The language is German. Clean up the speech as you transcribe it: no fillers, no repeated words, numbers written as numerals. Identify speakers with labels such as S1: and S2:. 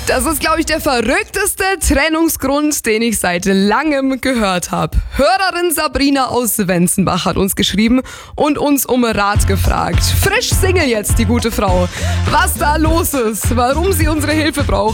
S1: Das ist, glaube ich, der verrückteste Trennungsgrund, den ich seit langem gehört habe. Hörerin Sabrina aus Wenzenbach hat uns geschrieben und uns um Rat gefragt. Frisch Single jetzt, die gute Frau. Was da los ist, warum sie unsere Hilfe braucht